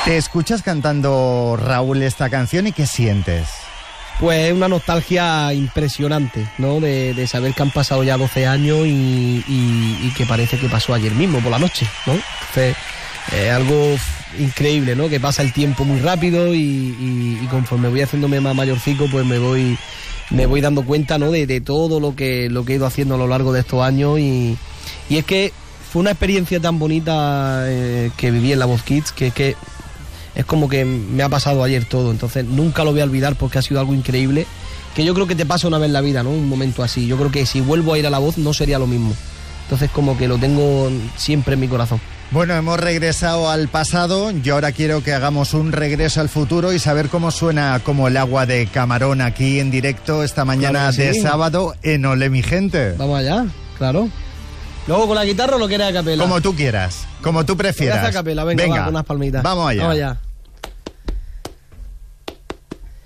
¿Te escuchas cantando, Raúl, esta canción y qué sientes? Pues una nostalgia impresionante, ¿no? De saber que han pasado ya 12 años y que parece que pasó ayer mismo por la noche, ¿no? Entonces, algo increíble, ¿no? Que pasa el tiempo muy rápido y conforme voy haciéndome más mayorcico, pues me voy dando cuenta, ¿no? De todo lo que he ido haciendo a lo largo de estos años y es que fue una experiencia tan bonita que viví en La Voz Kids que es como que me ha pasado ayer todo, entonces nunca lo voy a olvidar porque ha sido algo increíble, que yo creo que te pasa una vez en la vida, ¿no? Un momento así, yo creo que si vuelvo a ir a La Voz no sería lo mismo, entonces como que lo tengo siempre en mi corazón. Bueno, hemos regresado al pasado, yo ahora quiero que hagamos un regreso al futuro y saber cómo suena Como el agua de Camarón aquí en directo esta mañana, claro, de sábado en Ole mi gente. Vamos allá, claro. ¿Luego con la guitarra o lo quieres a capela? Como tú quieras, como tú prefieras. Lo voy a hacer a capela, venga, va, con unas palmitas. Vamos allá. Vamos allá.